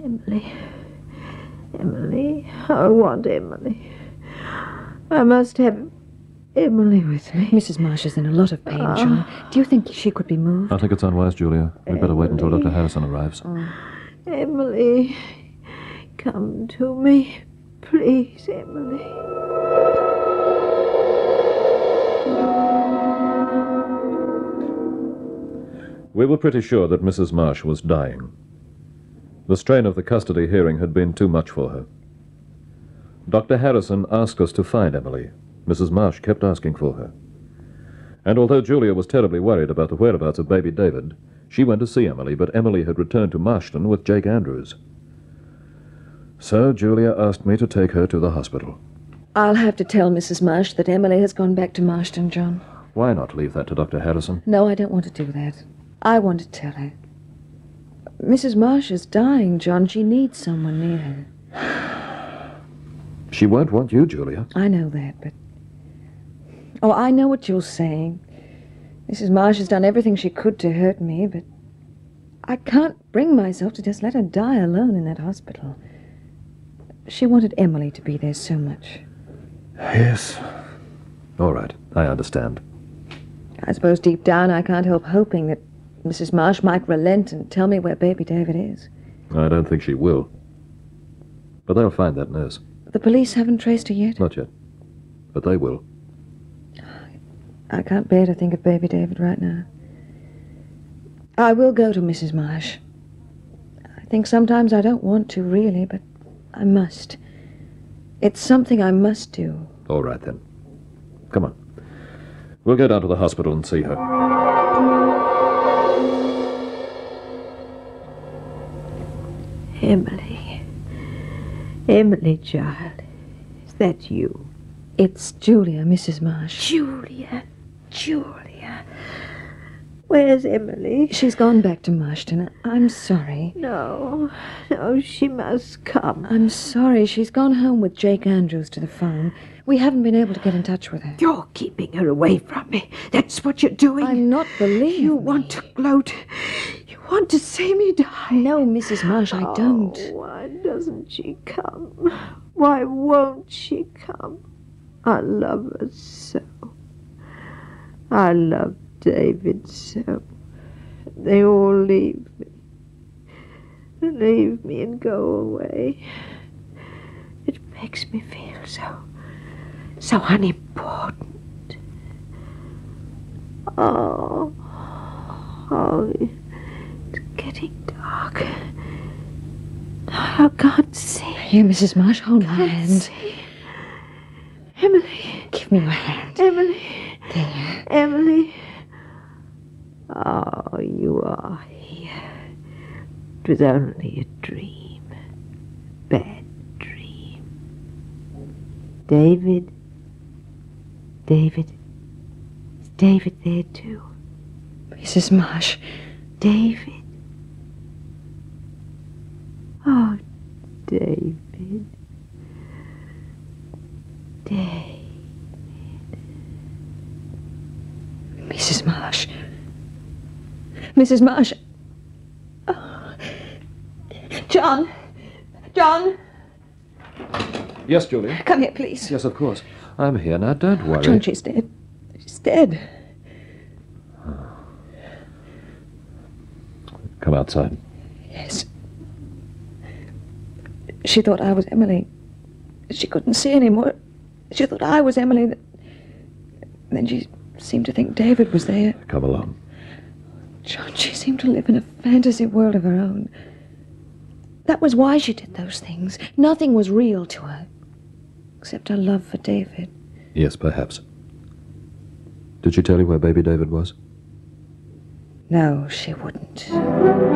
Emily. Emily. I want Emily. I must have Emily with me. Mrs. Marsh is in a lot of pain, John. Do you think she could be moved? I think it's unwise, Julia. We'd better wait until Dr. Harrison arrives. Emily, come to me. Please, Emily. We were pretty sure that Mrs. Marsh was dying. The strain of the custody hearing had been too much for her. Dr. Harrison asked us to find Emily. Mrs. Marsh kept asking for her. And although Julia was terribly worried about the whereabouts of baby David, she went to see Emily, but Emily had returned to Marston with Jake Andrews. So Julia asked me to take her to the hospital. I'll have to tell Mrs. Marsh that Emily has gone back to Marston, John. Why not leave that to Dr. Harrison? No, I don't want to do that. I want to tell her. Mrs. Marsh is dying, John. She needs someone near her. She won't want you, Julia. I know that, but... Oh, I know what you're saying. Mrs. Marsh has done everything she could to hurt me, but I can't bring myself to just let her die alone in that hospital. She wanted Emily to be there so much. Yes. All right, I understand. I suppose deep down I can't help hoping that Mrs. Marsh might relent and tell me where baby David is. I don't think she will. But they'll find that nurse. The police haven't traced her yet? Not yet. But they will. I can't bear to think of baby David right now. I will go to Mrs. Marsh. I think sometimes I don't want to, really, but I must. It's something I must do. All right, then. Come on. We'll go down to the hospital and see her. Emily. Emily, child. Is that you? It's Julia, Mrs. Marsh. Julia. Where's Emily? She's gone back to Marston. I'm sorry. No, she must come. I'm sorry. She's gone home with Jake Andrews to the phone. We haven't been able to get in touch with her. You're keeping her away from me. That's what you're doing. I'm not believing. You want to gloat. You want to see me die. No, Mrs. Marsh, I don't. Why doesn't she come? Why won't she come? I love her so. I love David so. They all leave me. Leave me and go away. It makes me feel so unimportant. Oh, it's getting dark. I can't see. Here, Mrs. Marsh, hold my hand. See. Emily. Give me your hand. Emily. There. Emily. Oh, you are here. It was only a dream. Bad dream. David. Is David there too? Mrs. Marsh. David. Oh, David. Mrs. Marsh. Mrs. Marsh. Oh. John. Yes, Julia? Come here, please. Yes, of course. I'm here now. Don't worry. John, she's dead. She's dead. Come outside. Yes. She thought I was Emily. She couldn't see anymore. She thought I was Emily. Then she seemed to think David was there. Come along. John, she seemed to live in a fantasy world of her own. That was why she did those things. Nothing was real to her, except her love for David. Yes, perhaps. Did she tell you where baby David was? No, she wouldn't.